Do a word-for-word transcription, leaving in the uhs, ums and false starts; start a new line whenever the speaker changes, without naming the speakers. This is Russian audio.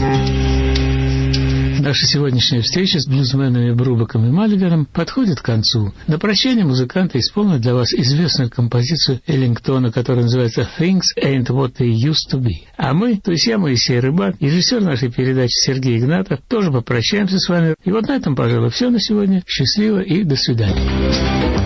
Наша сегодняшняя встреча с блюзменами Брубаком и Мальгером подходит к концу. На прощание музыканты исполнят для вас известную композицию Эллингтона, которая называется «Things ain't what they used to be». А мы, то есть я, Моисей Рыбак, режиссер нашей передачи Сергей Игнатов, тоже попрощаемся с вами. И вот на этом, пожалуй, все на сегодня. Счастливо и до свидания.